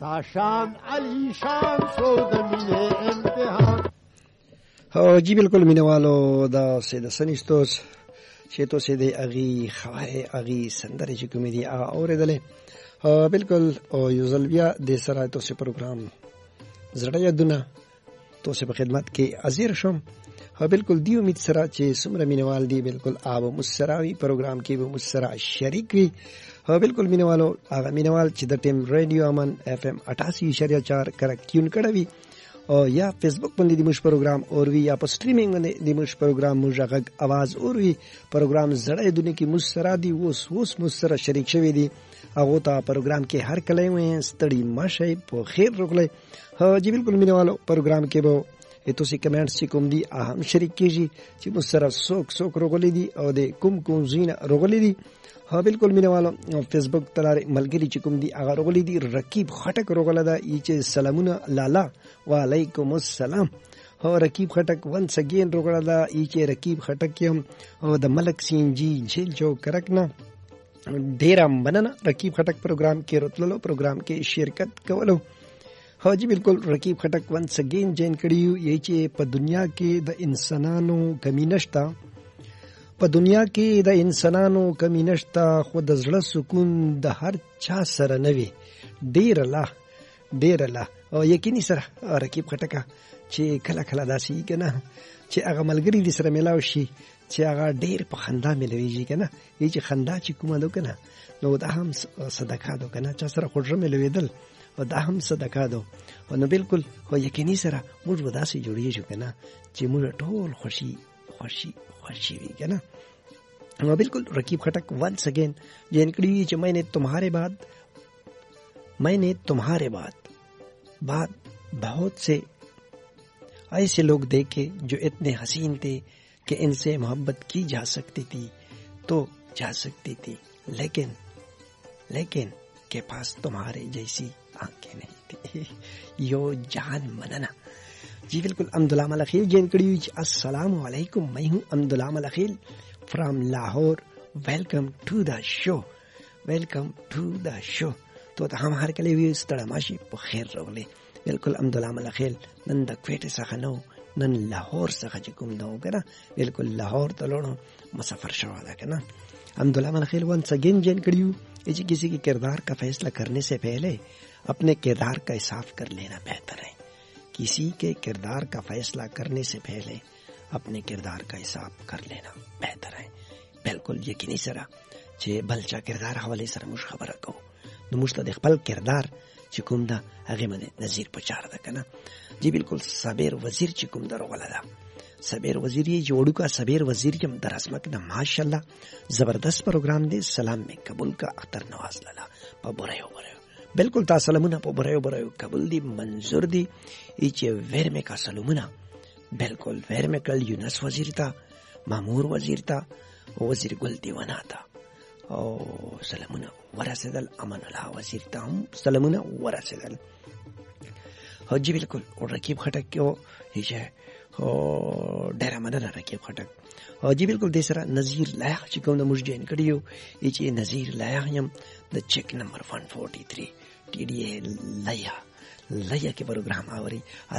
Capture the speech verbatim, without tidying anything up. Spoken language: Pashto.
تا شان علی شان شو د مینې امتحان. جی بالکل مینه والو دا سید سنیستوس چې تو سید اغي خوای اغي سندره چې کومې دي هغه اوریدلې بالکل او یو ځل بیا د سره تو سه پروګرام زړه یادونه تو سه په خدمت کې حاضر شوم. بالکل دی امید سره چې سمره مینوال دی بالکل آب مسراوي پروګرام کې به مسرا شریک وي. بالکل مینوالو هغه مینوال چې د ټیم رادیو امن اف ام اٹھاسی اشاریه چار کرک ټیون کړوي او یا فیسبوک باندې د موږ پروګرام اور وی یا په سټریمینګ باندې د موږ پروګرام موږ غږ आवाज اور وی پروګرام زړه دونه کې مسرا دی اوس اوس مسرا شریک شوی دی هغه ته پروګرام کې هر کله وې ستړي ماشه په خیر روغله. ها جی بالکل مینوالو پروګرام کې به ایتو سی کمنټس چې کوم دي اهم شریک کیږي چې مسرا سوک سوک روغلي دي او د کوم کوم زینا روغلي دي. ها بالکل مینوالو فیسبوک تلاره ملګری چې کوم دي هغه روغلي دي رقیب خټک روغله دا چې سلامونه لالا وعلیکم السلام. هو رقیب خټک ونس اگین روغله دا چې رقیب خټک یم او د ملک سین جی جیل جو کرکنا ډیر مننه رقیب خټک پروګرام کې راتللو پروګرام کې شرکت کولو. ها جی بالکل رقیب خټک ونس اگین جین کړیو یی چې په دنیا کې د انسانانو کمی نشتا په دنیا کې د انسانانو کمی نشتا خو د زړه سکون د هر چا سره نوي ډیر الله ډیر الله او یقیني سره رقیب خټکا چې کله کله داسي کنه چې هغه ملګری دې سره ملاو شي چې هغه ډیر په خندا ملويږي کنه یی چې خندا چې کومه دو کنه نو دا هم صدقه دو کنه چې سره خوږه ملويدل او دا هم صدقه دو نو بالکل خو یقیني سره موږ وداسي جوړیږو کنه چې موږ ټول خوشي خوشي خوشي وي کنه. نو بالکل رقیب خټک ونس اگین جن کړي چې میں نے تمہارے بعد میں نے تمہارے بعد بعد بہت سے ایسے لوگ دیکھے جو اتنے حسین تھے کہ ان سے محبت کی جا سکتی تھی تو جا سکتی تھی لیکن لیکن کے پاس تمہارے جیسی آنکھیں نہیں تھی. یو جان مننا جی بالکل امدلہ ملخیل جین کڑی السلام علیکم میں ہوں امدلہ ملخیل فرام لاہور. ویلکم ٹو دا شو ویلکم ٹو دا شو. تو ہم هر کله وی ستړه ماشي په خیر راغلی. بالکل امدلله ملخیل نن د کوټه څخه نو نن لاهور څخه چې کوم نو کنه بالکل لاهور ته لوړو مسافر شو دا کنه. امدلله ملخیل ونس اگین جن کړیو چې کسی کے کردار کا فیصلہ کرنے سے پہلے اپنے کردار کا حساب کر لینا بہتر ہے. کسی کے کردار کا فیصلہ کرنے سے پہلے اپنے کردار کا حساب کر لینا بہتر ہے. بالکل یقیني سره چې بلچا کردار حواله سره مش خبره کو نو مشته د خپل کردار چې کوم دا هغه باندې نظیر پچار ده کنه. جی بالکل صابر وزیر چې کوم درو غلا ده صابر وزیر یې جوړو کا صابر وزیر کې درسمک نه ماشاءالله زبردست پروګرام دی. سلام می قبول کا اختر نواز لالا په برایو برایو بالکل تا سلامونه په برایو برایو قبول دی منظور دی چې ور می کا سلامونه بالکل ور می کل یونس وزیر تا مامور وزیر تا وزیر ګل دیوانا تا او سلامونه ورسېدل. امان الله وزیر ته هم سلامونه ورسېدل. او جی بالکل او رقیب خټک یو هیڅ او ډېر مننه رقیب خټک. او جی بالکل د سره نذیر لایق چې کوم د موږ جین کړیو چې نذیر لایق یم د چیک نمبر one forty-three ټي ډي ای لیا لیا کې پروګرام اوري.